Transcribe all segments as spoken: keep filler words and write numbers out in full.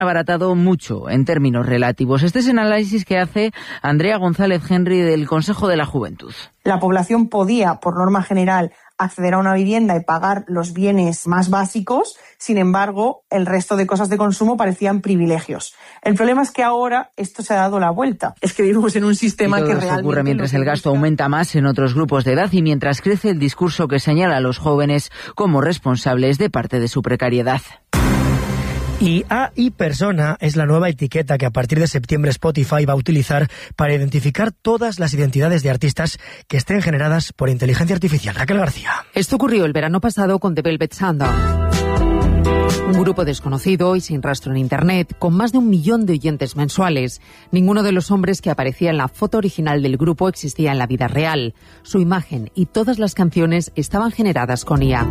abaratado mucho en términos relativos. Este es el análisis que hace Andrea González Henry del Consejo de la Juventud. La población podía, por norma general, acceder a una vivienda y pagar los bienes más básicos, sin embargo, el resto de cosas de consumo parecían privilegios. El problema es que ahora esto se ha dado la vuelta. Es que vivimos en un sistema y todo que esto realmente... ocurre mientras el gasto aumenta más en otros grupos de edad y mientras crece el discurso que señala a los jóvenes como responsables de parte de su precariedad. I A y persona es la nueva etiqueta que a partir de septiembre Spotify va a utilizar para identificar todas las identidades de artistas que estén generadas por inteligencia artificial. Raquel García. Esto ocurrió el verano pasado con The Velvet Underground. Un grupo desconocido y sin rastro en Internet, con más de un millón de oyentes mensuales. Ninguno de los hombres que aparecía en la foto original del grupo existía en la vida real. Su imagen y todas las canciones estaban generadas con I A.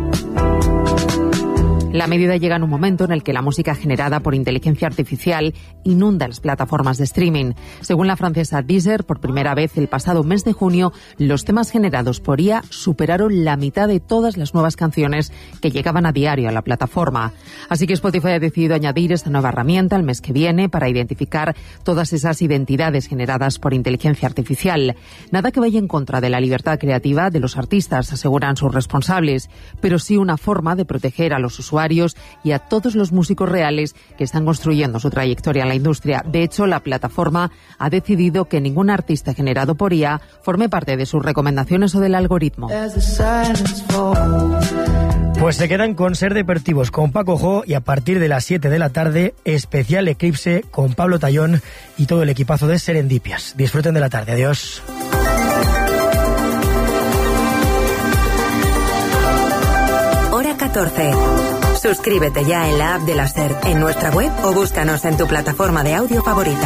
La medida llega en un momento en el que la música generada por inteligencia artificial inunda las plataformas de streaming. Según la francesa Deezer, por primera vez el pasado mes de junio, los temas generados por I A superaron la mitad de todas las nuevas canciones que llegaban a diario a la plataforma. Así que Spotify ha decidido añadir esta nueva herramienta el mes que viene para identificar todas esas identidades generadas por inteligencia artificial. Nada que vaya en contra de la libertad creativa de los artistas, aseguran sus responsables, pero sí una forma de proteger a los usuarios y a todos los músicos reales que están construyendo su trayectoria en la industria. De hecho, la plataforma ha decidido que ningún artista generado por I A forme parte de sus recomendaciones o del algoritmo. Pues se quedan con Ser Deportivos con Paco Jo y a partir de las siete de la tarde, especial Eclipse con Pablo Tallón y todo el equipazo de Serendipias. Disfruten de la tarde. Adiós. Hora catorce. Suscríbete ya en la app de la SER, en nuestra web o búscanos en tu plataforma de audio favorita.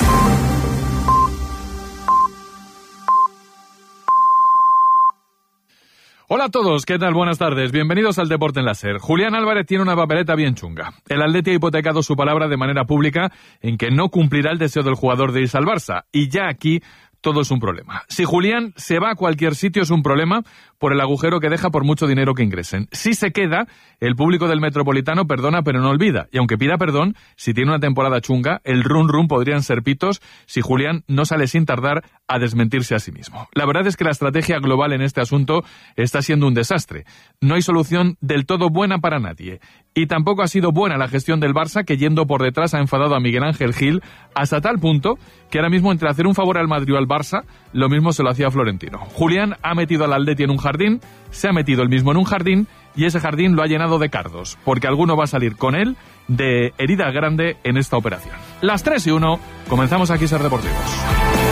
Hola a todos, ¿qué tal? Buenas tardes, bienvenidos al Deporte en la SER. Julián Álvarez tiene una papeleta bien chunga. El Atleti ha hipotecado su palabra de manera pública en que no cumplirá el deseo del jugador de irse al Barça. Y ya aquí todo es un problema. Si Julián se va a cualquier sitio es un problema por el agujero que deja por mucho dinero que ingresen. Si se queda, el público del Metropolitano perdona pero no olvida. Y aunque pida perdón, si tiene una temporada chunga, el run run podrían ser pitos si Julián no sale sin tardar a desmentirse a sí mismo. La verdad es que la estrategia global en este asunto está siendo un desastre. No hay solución del todo buena para nadie. Y tampoco ha sido buena la gestión del Barça, que yendo por detrás ha enfadado a Miguel Ángel Gil hasta tal punto que ahora mismo entre hacer un favor al Madrid o al Barça, lo mismo se lo hacía Florentino. Julián ha metido al Atleti en un jardín, se ha metido él mismo en un jardín y ese jardín lo ha llenado de cardos, porque alguno va a salir con él de herida grande en esta operación. Las tres y uno, comenzamos aquí Ser Deportivos.